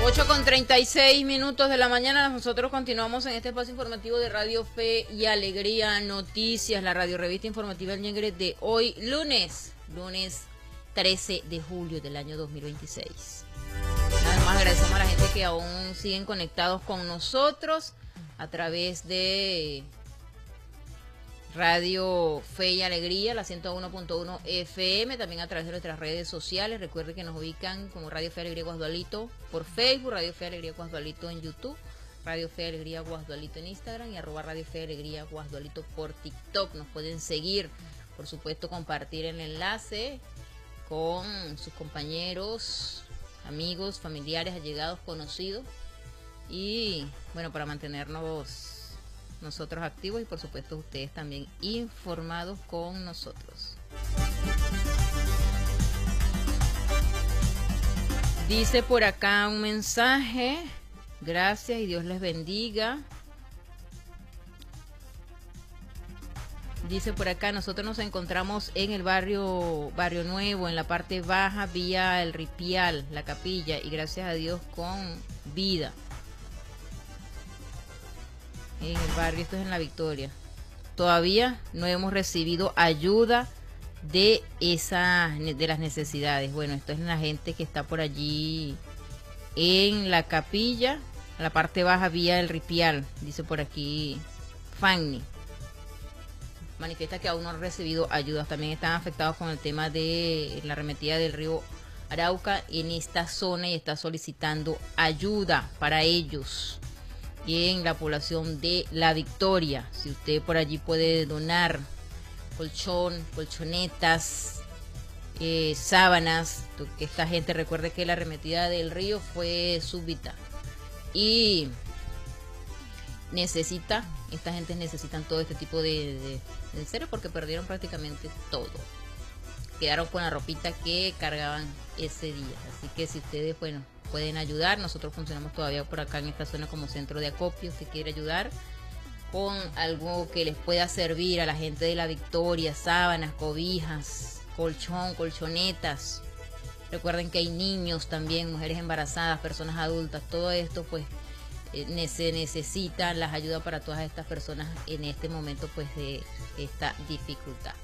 8:36 de la mañana, nosotros continuamos en este espacio informativo de Radio Fe y Alegría Noticias, la radio revista informativa El Ñengre de hoy, lunes 13 de julio del año 2026. Además, agradecemos a la gente que aún siguen conectados con nosotros a través de Radio Fe y Alegría, la 101.1 FM, también a través de nuestras redes sociales. Recuerde que nos ubican como Radio Fe y Alegría Guasdualito por Facebook, Radio Fe y Alegría Guasdualito en YouTube, Radio Fe y Alegría Guasdualito en Instagram y @Radio Fe y Alegría Guasdualito por TikTok. Nos pueden seguir, por supuesto, compartir el enlace con sus compañeros, amigos, familiares, allegados, conocidos y, bueno, para mantenernos nosotros activos y por supuesto ustedes también informados con nosotros. Dice por acá un mensaje, gracias y Dios les bendiga. Dice por acá, nosotros nos encontramos en el barrio Nuevo, en la parte baja, vía El Ripial, la capilla, y gracias a Dios con vida. En el barrio, esto es en La Victoria. Todavía no hemos recibido ayuda de las necesidades. Bueno, esto es la gente que está por allí en la capilla, la parte baja vía El Ripial, dice por aquí Fanny. Manifiesta que aún no han recibido ayudas. También están afectados con el tema de la arremetida del río Arauca en esta zona y está solicitando ayuda para ellos. Y en la población de La Victoria, si usted por allí puede donar colchonetas, sábanas, que esta gente recuerde que la arremetida del río fue súbita y esta gente necesitan todo este tipo de serio porque perdieron prácticamente todo. Quedaron con la ropita que cargaban ese día. Así que si ustedes, bueno, pueden ayudar, nosotros funcionamos todavía por acá en esta zona como centro de acopio. Si quiere ayudar con algo que les pueda servir a la gente de La Victoria, sábanas, cobijas, colchonetas. Recuerden que hay niños también, mujeres embarazadas, personas adultas, todo esto pues se necesitan las ayudas para todas estas personas en este momento pues de esta dificultad.